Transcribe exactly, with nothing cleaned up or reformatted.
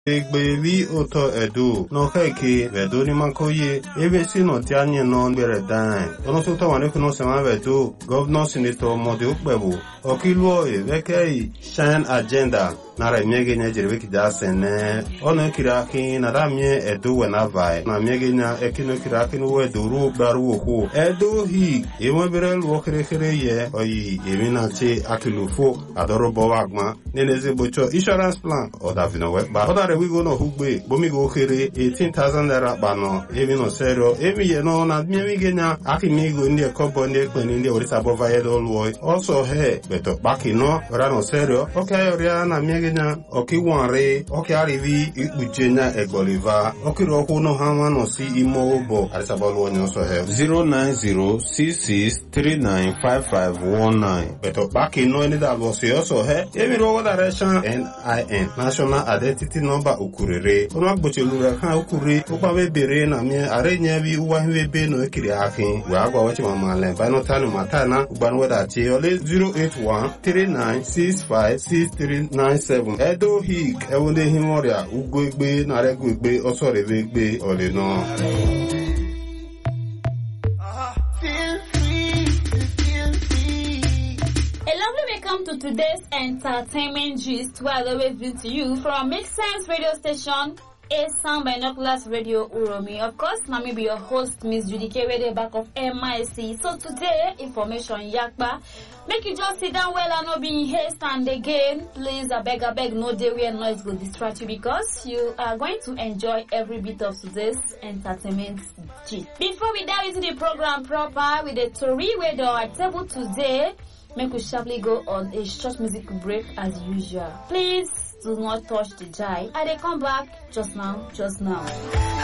Egbevi oto edu no keke vedo ni mankoye ebe si no tianye no bere dan ono so to wane kuno sema vedo governor senator mode ukbebu okiluo e vekei shine agenda nara miege nya jerebe kida sene ono kiraki na ramie edu wena vai na miege nya ekino kiraki no wedu ru baru oku edu hi ewo bere lo kere kere ye oyi emina che akilufo adoro bo wagma neneze bocho insurance plan odavino we ba oda we go no hugbe bomi go kere eighteen thousand naira bano ebi no serio ebi ye no na mi genya aki mi go ndi kobo ndi pe ndi orisa bo vaye do lo also he beto baki no ora no serio okay ora na mi genya oki wanre oki arivi ikujenya egboliva oki ro ko no hama no si imo bo arisa bo lo nyo so he zero nine zero six six three nine five five one nine beto baki no ni da lo se also he ebi ro direction N I N national identity number ukurere ono agbochelu kan ukure opa be bere na mi arenya bi uwa hwe be no kiri akin we agwa wachi mama le ba no tanu matana ugban weda ti ole zero eight one three nine six five six three nine seven edo hik ewonde himoria ugogbe na regogbe osorebe gbe ole no. Welcome to today's entertainment gist, where I always bring to you from Make Sense radio station, A Sound Binoculars Radio Uromi. Of course, now me be your host, Miss Judy K, radio back of M I C. So today, information yakba. Make you just sit down well and not be in haste. And again, please, I beg, I beg, no day where noise will distract you, because you are going to enjoy every bit of today's entertainment gist. Before we dive into the program proper with the Tori radio our table today, make we sharply go on a short music break as usual. Please do not touch the dial. I dey come back just now, just now.